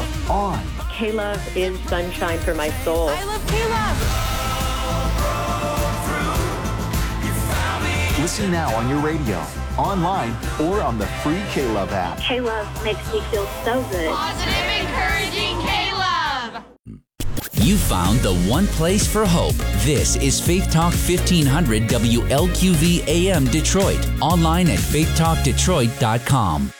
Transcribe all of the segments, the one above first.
on. K-Love is sunshine for my soul. I love K-Love. Listen now on your radio, online, or on the free K-Love app. K-Love makes me feel so good. Positive, encouraging K-Love. You found the one place for hope. This is Faith Talk 1500 WLQV AM Detroit. Online at faithtalkdetroit.com.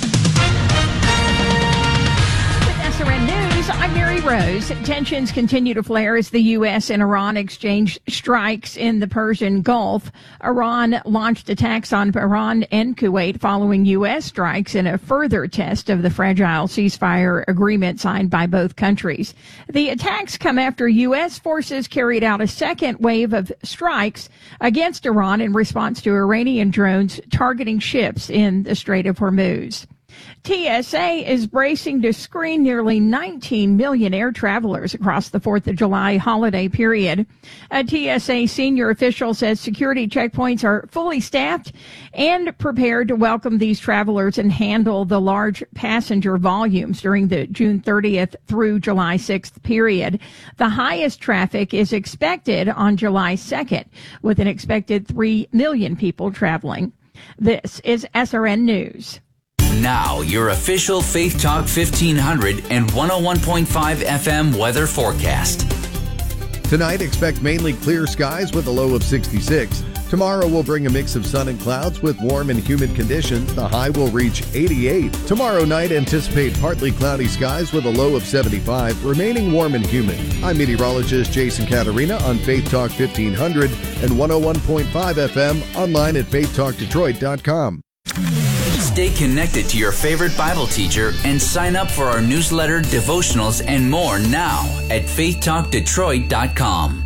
SRN News, I'm Mary Rose. Tensions continue to flare as the U.S. and Iran exchange strikes in the Persian Gulf. Iran launched attacks on Iran and Kuwait following U.S. strikes in a further test of the fragile ceasefire agreement signed by both countries. The attacks come after U.S. forces carried out a second wave of strikes against Iran in response to Iranian drones targeting ships in the Strait of Hormuz. TSA is bracing to screen nearly 19 million air travelers across the 4th of July holiday period. A TSA senior official says security checkpoints are fully staffed and prepared to welcome these travelers and handle the large passenger volumes during the June 30th through July 6th period. The highest traffic is expected on July 2nd, with an expected 3 million people traveling. This is SRN News. Now, your official Faith Talk 1500 and 101.5 FM weather forecast. Tonight, expect mainly clear skies with a low of 66. Tomorrow will bring a mix of sun and clouds with warm and humid conditions. The high will reach 88. Tomorrow night, anticipate partly cloudy skies with a low of 75, remaining warm and humid. I'm meteorologist Jason Catarina on Faith Talk 1500 and 101.5 FM, online at faithtalkdetroit.com. Stay connected to your favorite Bible teacher and sign up for our newsletter, devotionals, and more now at faithtalkdetroit.com.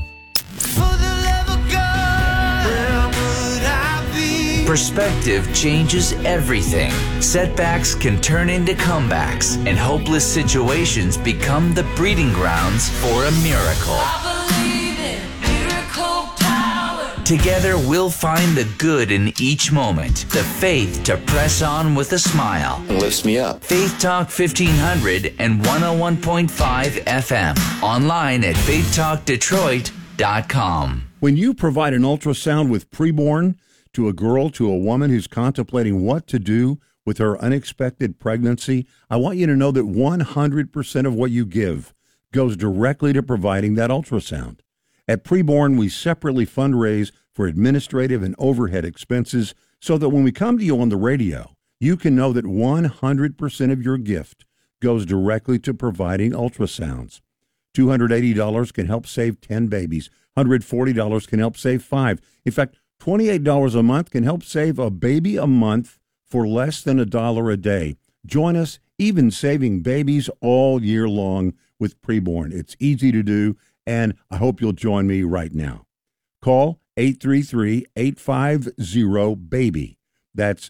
Perspective changes everything. Setbacks can turn into comebacks, and hopeless situations become the breeding grounds for a miracle. Together, we'll find the good in each moment, the faith to press on with a smile. It lifts me up. Faith Talk 1500 and 101.5 FM. Online at faithtalkdetroit.com. When you provide an ultrasound with preborn to a girl, to a woman who's contemplating what to do with her unexpected pregnancy, I want you to know that 100% of what you give goes directly to providing that ultrasound. At Preborn, we separately fundraise for administrative and overhead expenses so that when we come to you on the radio, you can know that 100% of your gift goes directly to providing ultrasounds. $280 can help save 10 babies. $140 can help save 5. In fact, $28 a month can help save a baby a month for less than $1 a day. Join us, even saving babies all year long with Preborn. It's easy to do, and I hope you'll join me right now. Call 833-850-BABY. That's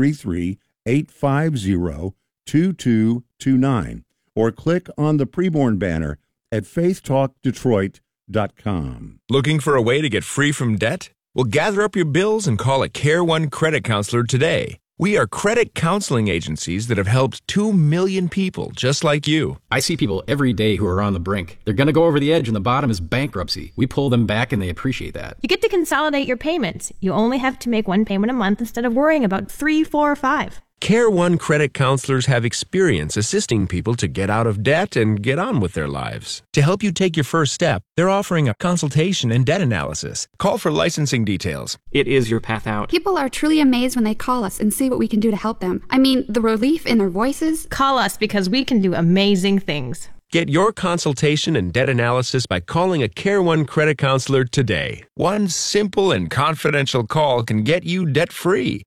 833-850-2229. Or click on the Preborn banner at faithtalkdetroit.com. Looking for a way to get free from debt? Well, gather up your bills and call a Care One credit counselor today. We are credit counseling agencies that have helped 2 million people just like you. I see people every day who are on the brink. They're going to go over the edge and the bottom is bankruptcy. We pull them back and they appreciate that. You get to consolidate your payments. You only have to make one payment a month instead of worrying about 3, 4, or 5. Care One credit counselors have experience assisting people to get out of debt and get on with their lives. To help you take your first step, they're offering a consultation and debt analysis. Call for licensing details. It is your path out. People are truly amazed when they call us and see what we can do to help them. I mean, the relief in their voices. Call us because we can do amazing things. Get your consultation and debt analysis by calling a Care One credit counselor today. One simple and confidential call can get you debt-free.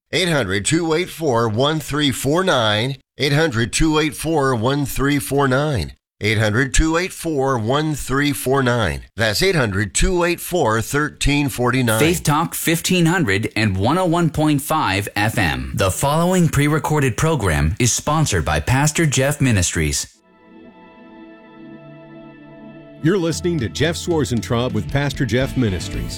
800-284-1349. 800-284-1349. 800-284-1349. That's 800-284-1349. Faith Talk 1500 and 101.5 FM. The following pre-recorded program is sponsored by Pastor Jeff Ministries. You're listening to Jeff Swarzentraub with Pastor Jeff Ministries.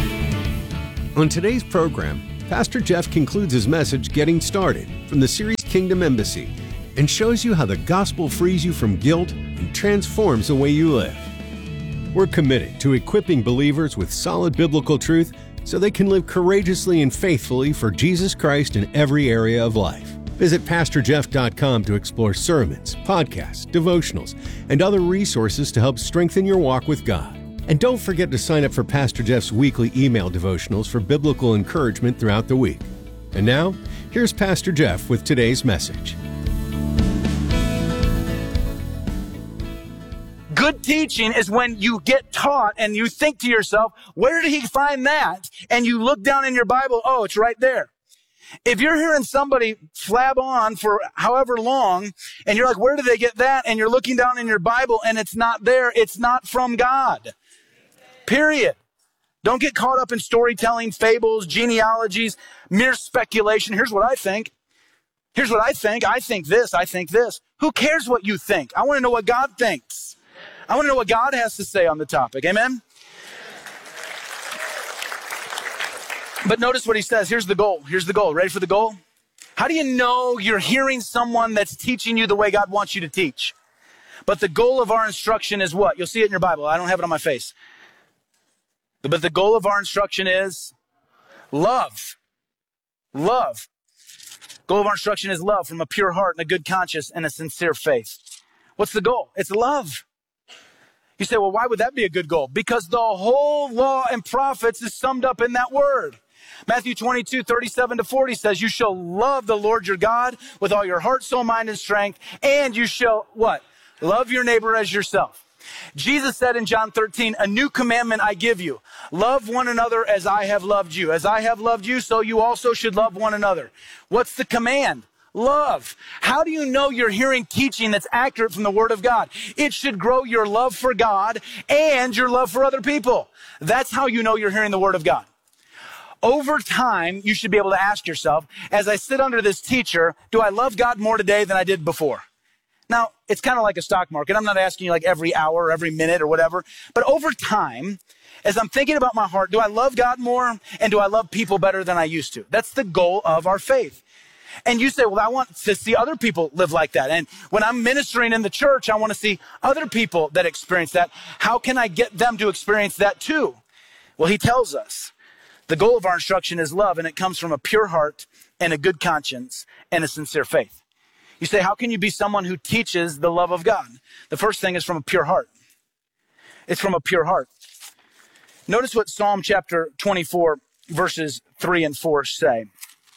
On today's program, Pastor Jeff concludes his message, Getting Started, from the series Kingdom Embassy and shows you how the gospel frees you from guilt and transforms the way you live. We're committed to equipping believers with solid biblical truth so they can live courageously and faithfully for Jesus Christ in every area of life. Visit PastorJeff.com to explore sermons, podcasts, devotionals, and other resources to help strengthen your walk with God. And don't forget to sign up for Pastor Jeff's weekly email devotionals for biblical encouragement throughout the week. And now, here's Pastor Jeff with today's message. Good teaching is when you get taught and you think to yourself, where did he find that? And you look down in your Bible, oh, it's right there. If you're hearing somebody flab on for however long and you're like, where did they get that? And you're looking down in your Bible and it's not there, it's not from God. Period. Don't get caught up in storytelling, fables, genealogies, mere speculation. Here's what I think. Here's what I think. I think this. I think this. Who cares what you think? I want to know what God thinks. I want to know what God has to say on the topic. Amen? But notice what he says. Here's the goal. Here's the goal. Ready for the goal? How do you know you're hearing someone that's teaching you the way God wants you to teach? But the goal of our instruction is what? You'll see it in your Bible. I don't have it on my face. But the goal of our instruction is love. Love. Goal of our instruction is love from a pure heart and a good conscience and a sincere faith. What's the goal? It's love. You say, well, why would that be a good goal? Because the whole law and prophets is summed up in that word. Matthew 22:37-40 says, you shall love the Lord your God with all your heart, soul, mind, and strength. And you shall, what? Love your neighbor as yourself. Jesus said in John 13, a new commandment I give you. Love one another as I have loved you. As I have loved you, so you also should love one another. What's the command? Love. How do you know you're hearing teaching that's accurate from the Word of God? It should grow your love for God and your love for other people. That's how you know you're hearing the Word of God. Over time, you should be able to ask yourself, as I sit under this teacher, do I love God more today than I did before? Now, it's kind of like a stock market. I'm not asking you like every hour or every minute or whatever. But over time, as I'm thinking about my heart, do I love God more and do I love people better than I used to? That's the goal of our faith. And you say, well, I want to see other people live like that. And when I'm ministering in the church, I want to see other people that experience that. How can I get them to experience that too? Well, he tells us the goal of our instruction is love, and it comes from a pure heart and a good conscience and a sincere faith. You say, how can you be someone who teaches the love of God? The first thing is from a pure heart. It's from a pure heart. Notice what Psalm chapter 24, verses 3 and 4 say.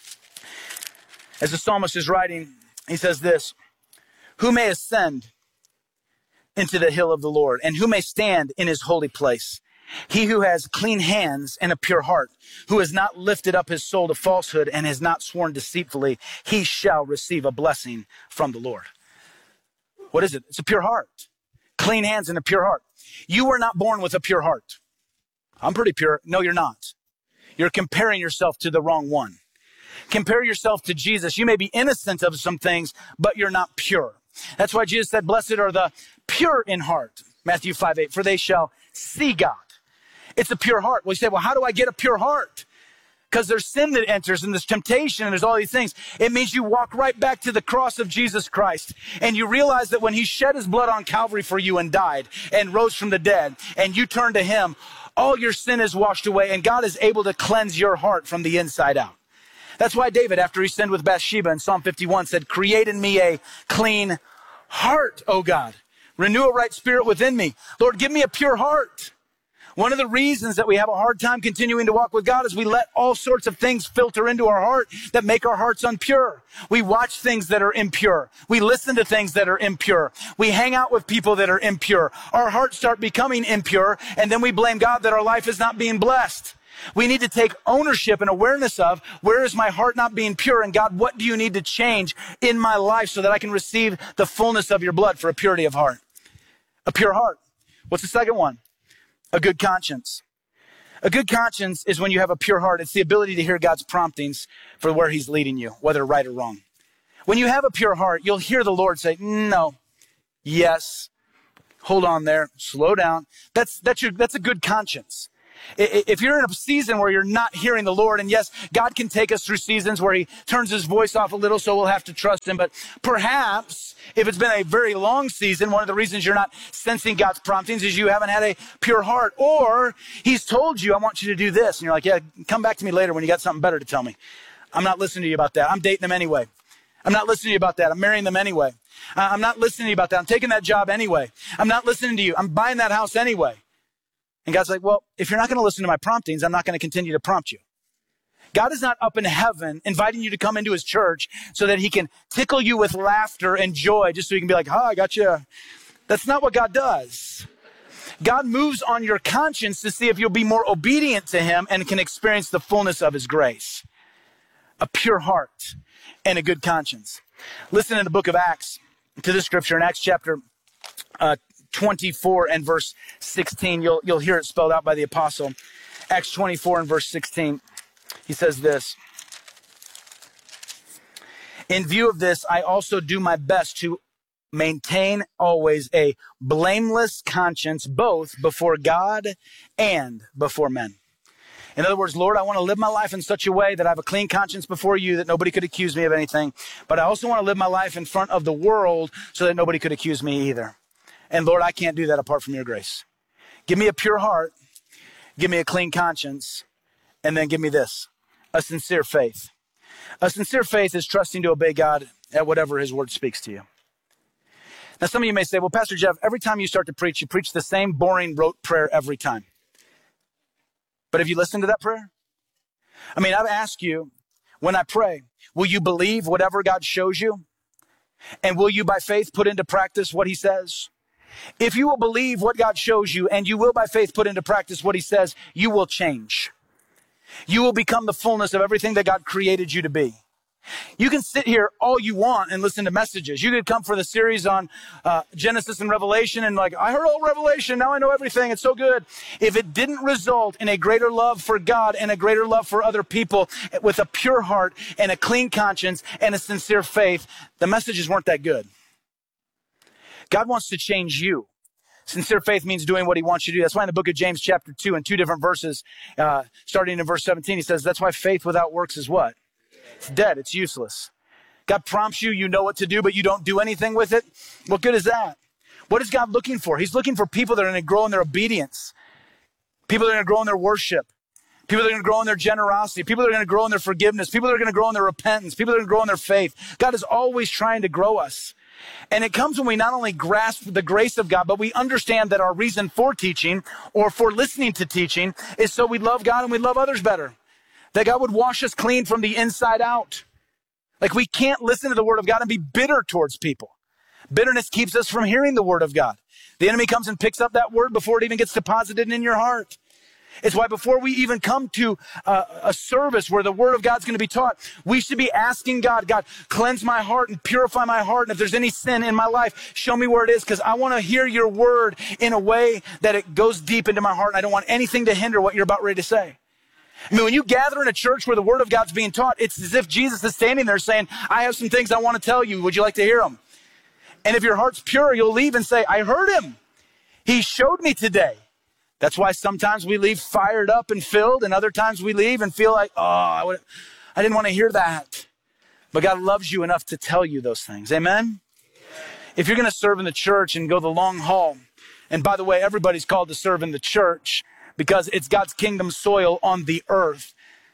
As the psalmist is writing, he says this, who may ascend into the hill of the Lord, and who may stand in his holy place? He who has clean hands and a pure heart, who has not lifted up his soul to falsehood and has not sworn deceitfully, he shall receive a blessing from the Lord. What is it? It's a pure heart. Clean hands and a pure heart. You were not born with a pure heart. I'm pretty pure. No, you're not. You're comparing yourself to the wrong one. Compare yourself to Jesus. You may be innocent of some things, but you're not pure. That's why Jesus said, blessed are the pure in heart. Matthew 5:8, for they shall see God. It's a pure heart. Well, you say, well, how do I get a pure heart? Because there's sin that enters and there's temptation and there's all these things. It means you walk right back to the cross of Jesus Christ and you realize that when he shed his blood on Calvary for you and died and rose from the dead and you turn to him, all your sin is washed away and God is able to cleanse your heart from the inside out. That's why David, after he sinned with Bathsheba in Psalm 51, said, create in me a clean heart, O God. Renew a right spirit within me. Lord, give me a pure heart. One of the reasons that we have a hard time continuing to walk with God is we let all sorts of things filter into our heart that make our hearts impure. We watch things that are impure. We listen to things that are impure. We hang out with people that are impure. Our hearts start becoming impure, and then we blame God that our life is not being blessed. We need to take ownership and awareness of where is my heart not being pure, and God, what do you need to change in my life so that I can receive the fullness of your blood for a purity of heart? A pure heart. What's the second one? A good conscience. A good conscience is when you have a pure heart. It's the ability to hear God's promptings for where he's leading you, whether right or wrong. When you have a pure heart, you'll hear the Lord say, no, yes, hold on there, slow down. That's a good conscience. If you're in a season where you're not hearing the Lord, and yes, God can take us through seasons where he turns his voice off a little, so we'll have to trust him. But perhaps if it's been a very long season, one of the reasons you're not sensing God's promptings is you haven't had a pure heart, or he's told you, I want you to do this. And you're like, yeah, come back to me later when you got something better to tell me. I'm not listening to you about that. I'm dating them anyway. I'm not listening to you about that. I'm marrying them anyway. I'm not listening to you about that. I'm taking that job anyway. I'm not listening to you. I'm buying that house anyway. And God's like, well, if you're not going to listen to my promptings, I'm not going to continue to prompt you. God is not up in heaven inviting you to come into his church so that he can tickle you with laughter and joy just so he can be like, I got you. That's not what God does. God moves on your conscience to see if you'll be more obedient to him and can experience the fullness of his grace. A pure heart and a good conscience. Listen in the book of Acts to this scripture in Acts chapter 24 and verse 16. You'll hear it spelled out by the apostle. Acts 24 and verse 16. He says this. In view of this, I also do my best to maintain always a blameless conscience, both before God and before men. In other words, Lord, I want to live my life in such a way that I have a clean conscience before you, that nobody could accuse me of anything. But I also want to live my life in front of the world so that nobody could accuse me either. And Lord, I can't do that apart from your grace. Give me a pure heart. Give me a clean conscience. And then give me this, a sincere faith. A sincere faith is trusting to obey God at whatever his word speaks to you. Now, some of you may say, well, Pastor Jeff, every time you start to preach, you preach the same boring rote prayer every time. But have you listened to that prayer? I mean, I've asked you, when I pray, will you believe whatever God shows you? And will you by faith put into practice what he says? If you will believe what God shows you and you will by faith put into practice what he says, you will change. You will become the fullness of everything that God created you to be. You can sit here all you want and listen to messages. You could come for the series on Genesis and Revelation and like, I heard all Revelation, now I know everything, it's so good. If it didn't result in a greater love for God and a greater love for other people with a pure heart and a clean conscience and a sincere faith, the messages weren't that good. God wants to change you. Sincere faith means doing what he wants you to do. That's why in the book of James chapter 2 in 2 different verses, starting in verse 17, he says, that's why faith without works is what? It's dead. It's useless. God prompts you, you know what to do, but you don't do anything with it. What good is that? What is God looking for? He's looking for people that are going to grow in their obedience. People that are going to grow in their worship. People that are going to grow in their generosity. People that are going to grow in their forgiveness. People that are going to grow in their repentance. People that are going to grow in their faith. God is always trying to grow us. And it comes when we not only grasp the grace of God, but we understand that our reason for teaching or for listening to teaching is so we love God and we love others better. That God would wash us clean from the inside out. Like we can't listen to the word of God and be bitter towards people. Bitterness keeps us from hearing the word of God. The enemy comes and picks up that word before it even gets deposited in your heart. It's why before we even come to a service where the word of God's going to be taught, we should be asking God, God, cleanse my heart and purify my heart. And if there's any sin in my life, show me where it is, because I want to hear your word in a way that it goes deep into my heart. And I don't want anything to hinder what you're about ready to say. I mean, when you gather in a church where the word of God's being taught, it's as if Jesus is standing there saying, I have some things I want to tell you. Would you like to hear them? And if your heart's pure, you'll leave and say, I heard him. He showed me today. That's why sometimes we leave fired up and filled, and other times we leave and feel like, I didn't want to hear that. But God loves you enough to tell you those things. Amen? If you're going to serve in the church and go the long haul, and by the way, everybody's called to serve in the church because it's God's kingdom soil on the earth.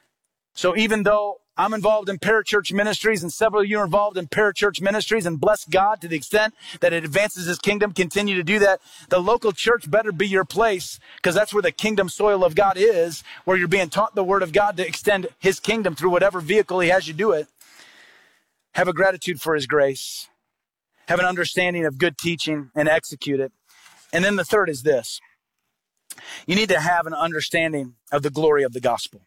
So even though I'm involved in parachurch ministries and several of you are involved in parachurch ministries, and bless God to the extent that it advances his kingdom, continue to do that. The local church better be your place, because that's where the kingdom soil of God is, where you're being taught the word of God to extend his kingdom through whatever vehicle he has you do it. Have a gratitude for his grace. Have an understanding of good teaching and execute it. And then the third is this. You need to have an understanding of the glory of the gospel.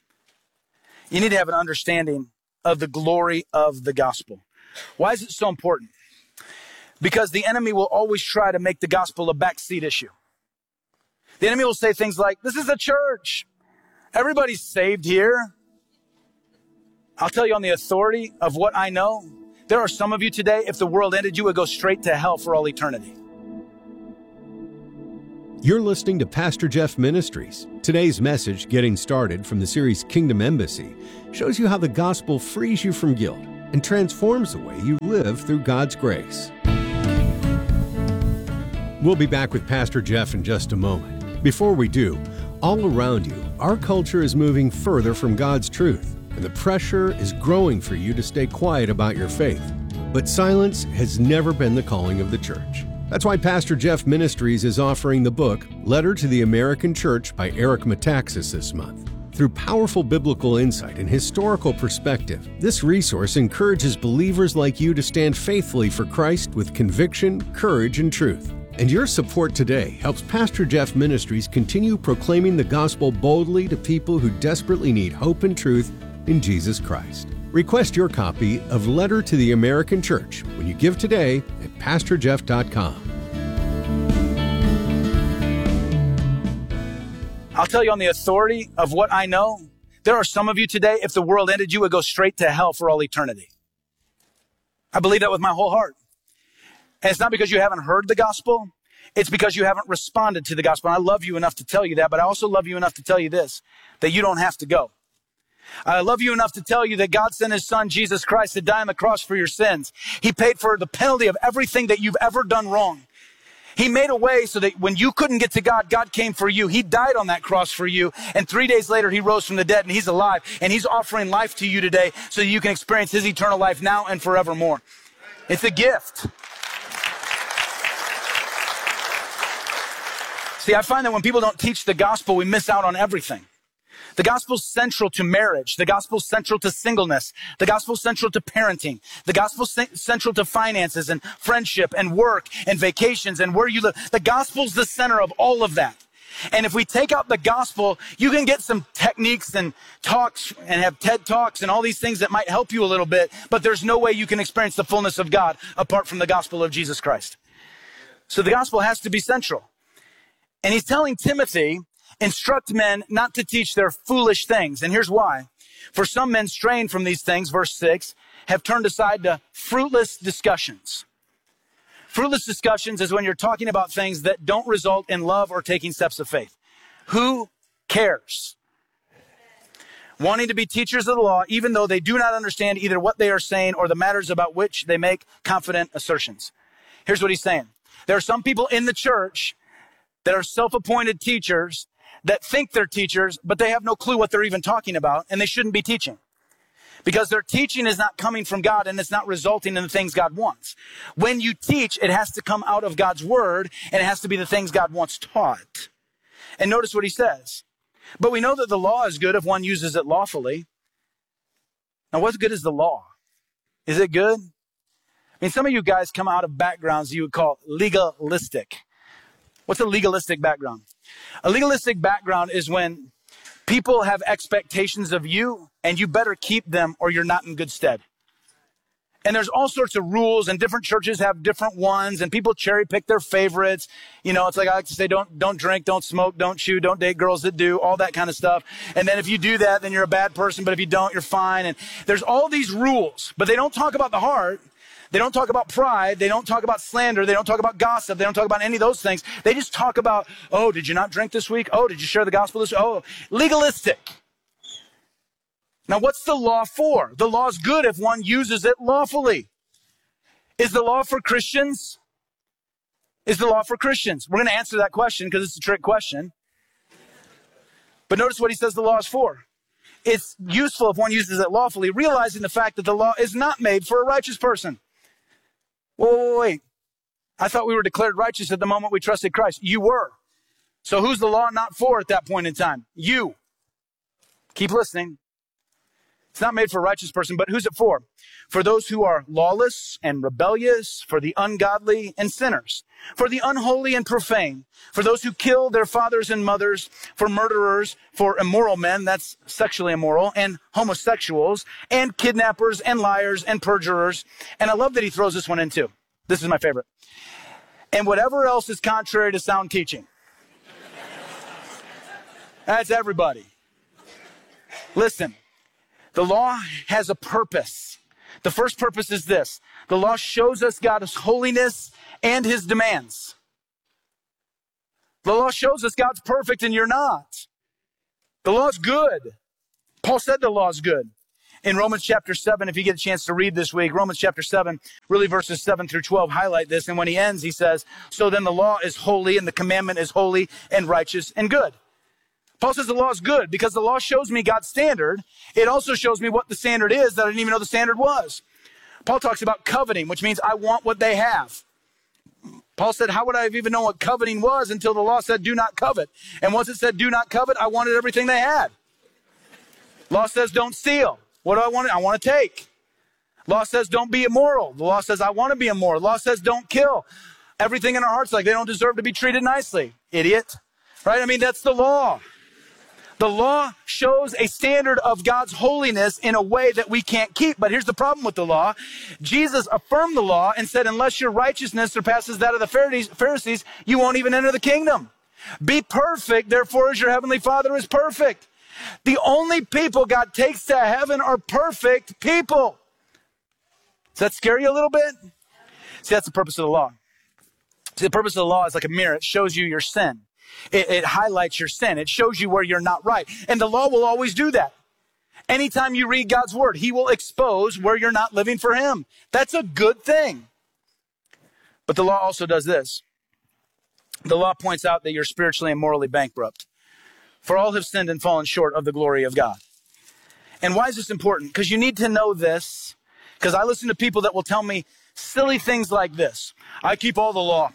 You need to have an understanding of the glory of the gospel. Why is it so important? Because the enemy will always try to make the gospel a backseat issue. The enemy will say things like, this is a church. Everybody's saved here. I'll tell you on the authority of what I know, there are some of you today, if the world ended, you would go straight to hell for all eternity. You're listening to Pastor Jeff Ministries. Today's message, Getting Started, from the series Kingdom Embassy, shows you how the gospel frees you from guilt and transforms the way you live through God's grace. We'll be back with Pastor Jeff in just a moment. Before we do, all around you, our culture is moving further from God's truth, and the pressure is growing for you to stay quiet about your faith. But silence has never been the calling of the church. That's why Pastor Jeff Ministries is offering the book, Letter to the American Church by Eric Metaxas this month. Through powerful biblical insight and historical perspective, this resource encourages believers like you to stand faithfully for Christ with conviction, courage, and truth. And your support today helps Pastor Jeff Ministries continue proclaiming the gospel boldly to people who desperately need hope and truth in Jesus Christ. Request your copy of Letter to the American Church when you give today at PastorJeff.com. I'll tell you on the authority of what I know, there are some of you today, if the world ended, you would go straight to hell for all eternity. I believe that with my whole heart. And it's not because you haven't heard the gospel. It's because you haven't responded to the gospel. And I love you enough to tell you that, but I also love you enough to tell you this, that you don't have to go. I love you enough to tell you that God sent his son, Jesus Christ, to die on the cross for your sins. He paid for the penalty of everything that you've ever done wrong. He made a way so that when you couldn't get to God, God came for you. He died on that cross for you. And 3 days later, he rose from the dead and he's alive. And he's offering life to you today so that you can experience his eternal life now and forevermore. It's a gift. See, I find that when people don't teach the gospel, we miss out on everything. The gospel's central to marriage. The gospel's central to singleness. The gospel's central to parenting. The gospel's central to finances and friendship and work and vacations and where you live. The gospel's the center of all of that. And if we take out the gospel, you can get some techniques and talks and have TED Talks and all these things that might help you a little bit, but there's no way you can experience the fullness of God apart from the gospel of Jesus Christ. So the gospel has to be central. And he's telling Timothy, instruct men not to teach their foolish things. And here's why. For some men straying from these things, verse 6, have turned aside to fruitless discussions. Fruitless discussions is when you're talking about things that don't result in love or taking steps of faith. Who cares? Wanting to be teachers of the law, even though they do not understand either what they are saying or the matters about which they make confident assertions. Here's what he's saying. There are some people in the church that are self-appointed teachers that think they're teachers, but they have no clue what they're even talking about, and they shouldn't be teaching. Because their teaching is not coming from God, and it's not resulting in the things God wants. When you teach, it has to come out of God's word, and it has to be the things God wants taught. And notice what he says. But we know that the law is good if one uses it lawfully. Now, what good is the law? Is it good? I mean, some of you guys come out of backgrounds you would call legalistic. What's a legalistic background? A legalistic background is when people have expectations of you and you better keep them or you're not in good stead. And there's all sorts of rules and different churches have different ones and people cherry pick their favorites. You know, it's like I like to say, don't drink, don't smoke, don't chew, don't date girls that do, all that kind of stuff. And then if you do that, then you're a bad person. But if you don't, you're fine. And there's all these rules, but they don't talk about the heart. They don't talk about pride. They don't talk about slander. They don't talk about gossip. They don't talk about any of those things. They just talk about, oh, did you not drink this week? Oh, did you share the gospel this week? Oh, legalistic. Now, what's the law for? The law is good if one uses it lawfully. Is the law for Christians? Is the law for Christians? We're going to answer that question because it's a trick question. But notice what he says the law is for. It's useful if one uses it lawfully, realizing the fact that the law is not made for a righteous person. Wait. I thought we were declared righteous at the moment we trusted Christ. You were. So who's the law not for at that point in time? You. Keep listening. It's not made for a righteous person, but who's it for? For those who are lawless and rebellious, for the ungodly and sinners, for the unholy and profane, for those who kill their fathers and mothers, for murderers, for immoral men, that's sexually immoral, and homosexuals, and kidnappers, and liars, and perjurers. And I love that he throws this one in too. This is my favorite. And whatever else is contrary to sound teaching. That's everybody. Listen. The law has a purpose. The first purpose is this. The law shows us God's holiness and his demands. The law shows us God's perfect and you're not. The law's good. Paul said the law's good. In Romans chapter 7, if you get a chance to read this week, Romans chapter 7, really verses 7 through 12 highlight this. And when he ends, he says, so then the law is holy and the commandment is holy and righteous and good. Paul says the law is good because the law shows me God's standard. It also shows me what the standard is that I didn't even know the standard was. Paul talks about coveting, which means I want what they have. Paul said, how would I have even known what coveting was until the law said, do not covet? And once it said, do not covet, I wanted everything they had. Law says, don't steal. What do I want? I want to take. Law says, don't be immoral. The law says, I want to be immoral. Law says, don't kill. Everything in our hearts, like they don't deserve to be treated nicely. Idiot. Right? I mean, that's the law. The law shows a standard of God's holiness in a way that we can't keep. But here's the problem with the law. Jesus affirmed the law and said, unless your righteousness surpasses that of the Pharisees, you won't even enter the kingdom. Be perfect, therefore, as your heavenly Father is perfect. The only people God takes to heaven are perfect people. Does that scare you a little bit? See, that's the purpose of the law. See, the purpose of the law is like a mirror. It shows you your sin. It highlights your sin. It shows you where you're not right. And the law will always do that. Anytime you read God's word, he will expose where you're not living for him. That's a good thing. But the law also does this. The law points out that you're spiritually and morally bankrupt. For all have sinned and fallen short of the glory of God. And why is this important? Because you need to know this. Because I listen to people that will tell me silly things like this. I keep all the law.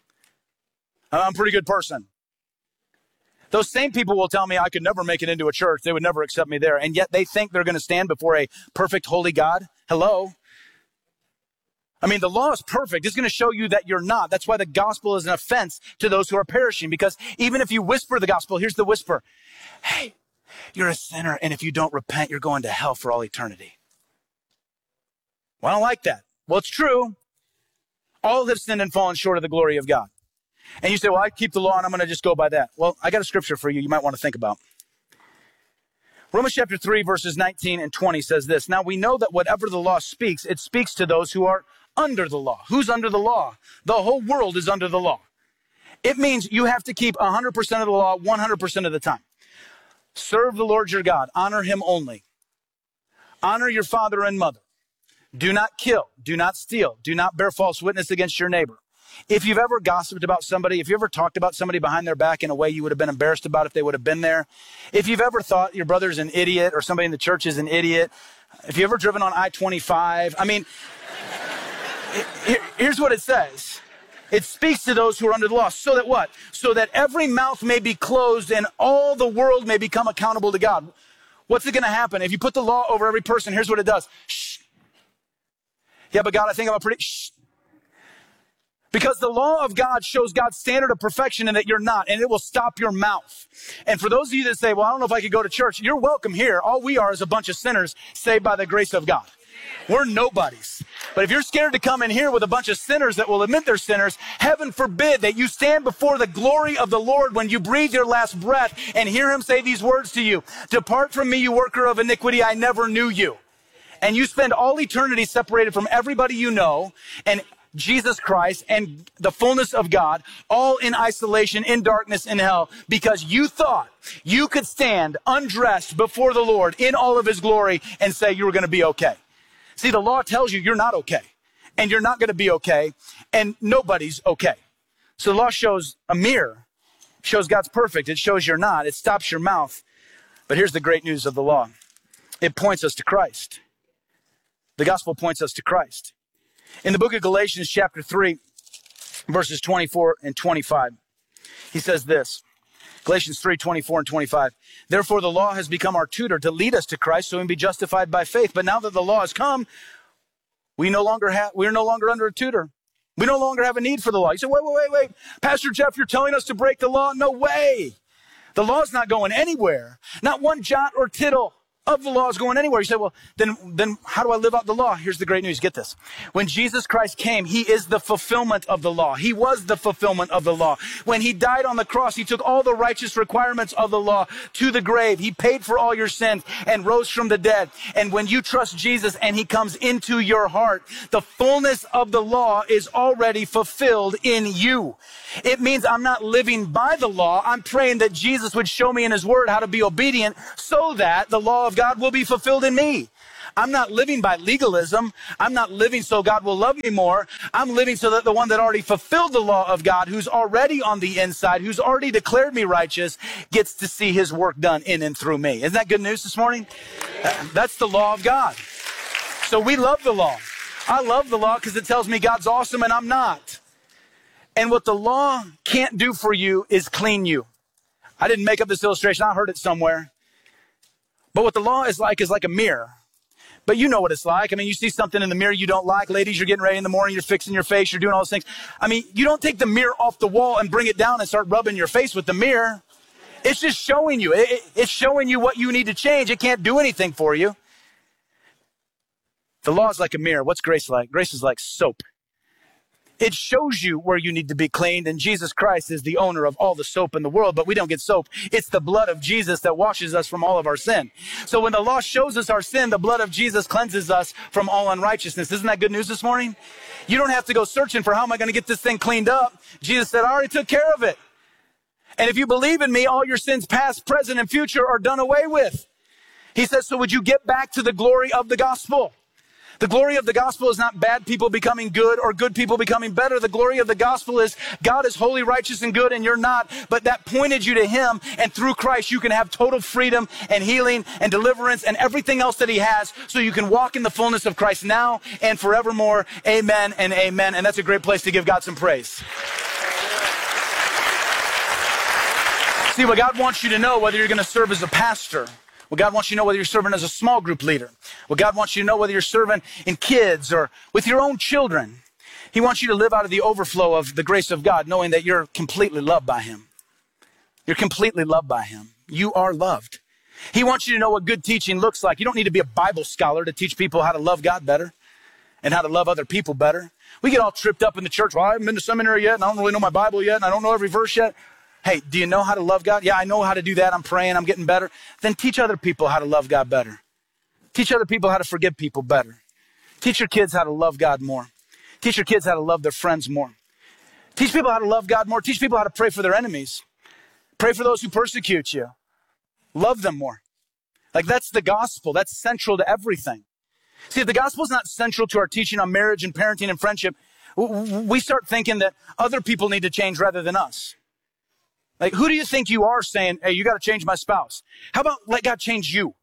I'm a pretty good person. Those same people will tell me I could never make it into a church. They would never accept me there. And yet they think they're going to stand before a perfect, holy God. Hello? I mean, the law is perfect. It's going to show you that you're not. That's why the gospel is an offense to those who are perishing. Because even if you whisper the gospel, here's the whisper. Hey, you're a sinner, and if you don't repent, you're going to hell for all eternity. Well, I don't like that. Well, it's true. All have sinned and fallen short of the glory of God. And you say, well, I keep the law, and I'm going to just go by that. Well, I got a scripture for you might want to think about. Romans chapter 3, verses 19 and 20 says this. Now we know that whatever the law speaks, it speaks to those who are under the law. Who's under the law? The whole world is under the law. It means you have to keep 100% of the law 100% of the time. Serve the Lord your God. Honor him only. Honor your father and mother. Do not kill. Do not steal. Do not bear false witness against your neighbor. If you've ever gossiped about somebody, if you ever talked about somebody behind their back in a way you would have been embarrassed about if they would have been there, if you've ever thought your brother's an idiot or somebody in the church is an idiot, if you've ever driven on I-25, I mean, here's what it says. It speaks to those who are under the law. So that what? So that every mouth may be closed and all the world may become accountable to God. What's it going to happen? If you put the law over every person, here's what it does. Shh. Yeah, but God, I think I'm a pretty... Shh. Because the law of God shows God's standard of perfection and that you're not, and it will stop your mouth. And for those of you that say, well, I don't know if I could go to church, you're welcome here. All we are is a bunch of sinners saved by the grace of God. We're nobodies. But if you're scared to come in here with a bunch of sinners that will admit they're sinners, heaven forbid that you stand before the glory of the Lord when you breathe your last breath and hear him say these words to you. Depart from me, you worker of iniquity, I never knew you. And you spend all eternity separated from everybody you know and Jesus Christ and the fullness of God, all in isolation, in darkness, in hell, because you thought you could stand undressed before the Lord in all of his glory and say you were going to be okay. See, the law tells you you're not okay, and you're not going to be okay, and nobody's okay. So the law shows a mirror, shows God's perfect. It shows you're not. It stops your mouth. But here's the great news of the law. It points us to Christ. The gospel points us to Christ. In the book of Galatians chapter 3, verses 24 and 25, he says this, Galatians 3, 24 and 25, therefore the law has become our tutor to lead us to Christ so we can be justified by faith. But now that the law has come, we're no longer under a tutor. We no longer have a need for the law. You say, wait. Pastor Jeff, you're telling us to break the law? No way. The law's not going anywhere. Not one jot or tittle of the law is going anywhere. You say, well, then how do I live out the law? Here's the great news. Get this. When Jesus Christ came, he is the fulfillment of the law. He was the fulfillment of the law. When he died on the cross, he took all the righteous requirements of the law to the grave. He paid for all your sins and rose from the dead. And when you trust Jesus and he comes into your heart, the fullness of the law is already fulfilled in you. It means I'm not living by the law. I'm praying that Jesus would show me in his word how to be obedient so that the law of God will be fulfilled in me. I'm not living by legalism. I'm not living so God will love me more. I'm living so that the one that already fulfilled the law of God, who's already on the inside, who's already declared me righteous, gets to see his work done in and through me. Isn't that good news this morning? That's the law of God. So we love the law. I love the law because it tells me God's awesome and I'm not. And what the law can't do for you is clean you. I didn't make up this illustration. I heard it somewhere. But what the law is like a mirror. But you know what it's like. I mean, you see something in the mirror you don't like. Ladies, you're getting ready in the morning, you're fixing your face, you're doing all those things. I mean, you don't take the mirror off the wall and bring it down and start rubbing your face with the mirror. It's just showing you. It's showing you what you need to change. It can't do anything for you. The law is like a mirror. What's grace like? Grace is like soap. It shows you where you need to be cleaned, and Jesus Christ is the owner of all the soap in the world, but we don't get soap. It's the blood of Jesus that washes us from all of our sin. So when the law shows us our sin, the blood of Jesus cleanses us from all unrighteousness. Isn't that good news this morning? You don't have to go searching for how am I going to get this thing cleaned up. Jesus said, I already took care of it. And if you believe in me, all your sins past, present, and future are done away with. He says, so would you get back to the glory of the gospel? The glory of the gospel is not bad people becoming good or good people becoming better. The glory of the gospel is God is holy, righteous, and good, and you're not. But that pointed you to him, and through Christ you can have total freedom and healing and deliverance and everything else that he has, so you can walk in the fullness of Christ now and forevermore. Amen and amen. And that's a great place to give God some praise. See, what God wants you to know, whether you're going to serve as a pastor, what God wants you to know whether you're serving as a small group leader. What God wants you to know whether you're serving in kids or with your own children. He wants you to live out of the overflow of the grace of God, knowing that you're completely loved by him. You're completely loved by him. You are loved. He wants you to know what good teaching looks like. You don't need to be a Bible scholar to teach people how to love God better and how to love other people better. We get all tripped up in the church. Well, I haven't been to seminary yet, and I don't really know my Bible yet, and I don't know every verse yet. Hey, do you know how to love God? Yeah, I know how to do that. I'm praying. I'm getting better. Then teach other people how to love God better. Teach other people how to forgive people better. Teach your kids how to love God more. Teach your kids how to love their friends more. Teach people how to love God more. Teach people how to pray for their enemies. Pray for those who persecute you. Love them more. Like, that's the gospel. That's central to everything. See, if the gospel is not central to our teaching on marriage and parenting and friendship, we start thinking that other people need to change rather than us. Like, who do you think you are saying, hey, you got to change my spouse? How about let God change you?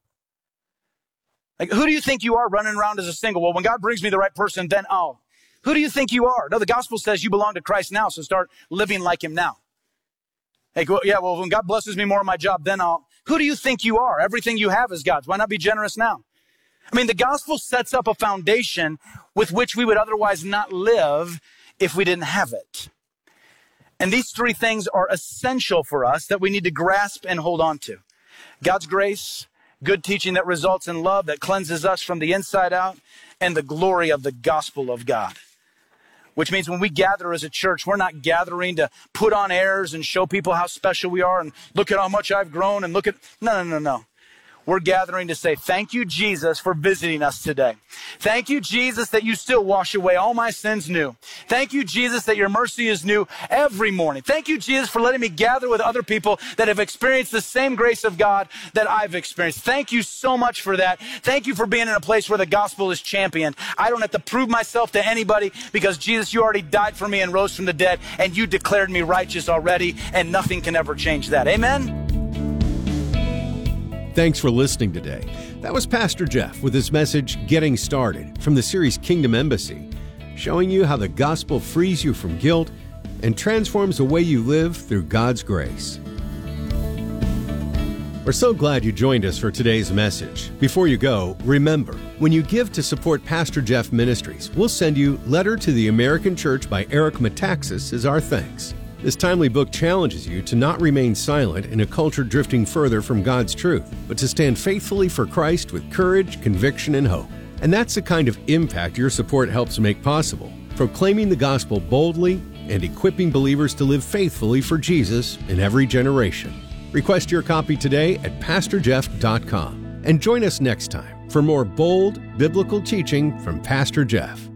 Like, who do you think you are running around as a single? Well, when God brings me the right person, then I'll. Who do you think you are? No, the gospel says you belong to Christ now, so start living like him now. Like, well, yeah, well, when God blesses me more on my job, then I'll. Who do you think you are? Everything you have is God's. Why not be generous now? I mean, the gospel sets up a foundation with which we would otherwise not live if we didn't have it. And these three things are essential for us that we need to grasp and hold on to. God's grace, good teaching that results in love, that cleanses us from the inside out, and the glory of the gospel of God. Which means when we gather as a church, we're not gathering to put on airs and show people how special we are and look at how much I've grown and look at... No. We're gathering to say, thank you, Jesus, for visiting us today. Thank you, Jesus, that you still wash away all my sins new. Thank you, Jesus, that your mercy is new every morning. Thank you, Jesus, for letting me gather with other people that have experienced the same grace of God that I've experienced. Thank you so much for that. Thank you for being in a place where the gospel is championed. I don't have to prove myself to anybody because, Jesus, you already died for me and rose from the dead, and you declared me righteous already, and nothing can ever change that. Amen? Thanks for listening today. That was Pastor Jeff with his message, Getting Started, from the series Kingdom Embassy, showing you how the gospel frees you from guilt and transforms the way you live through God's grace. We're so glad you joined us for today's message. Before you go, remember, when you give to support Pastor Jeff Ministries, we'll send you Letter to the American Church by Eric Metaxas as our thanks. This timely book challenges you to not remain silent in a culture drifting further from God's truth, but to stand faithfully for Christ with courage, conviction, and hope. And that's the kind of impact your support helps make possible, proclaiming the gospel boldly and equipping believers to live faithfully for Jesus in every generation. Request your copy today at PastorJeff.com and join us next time for more bold biblical teaching from Pastor Jeff.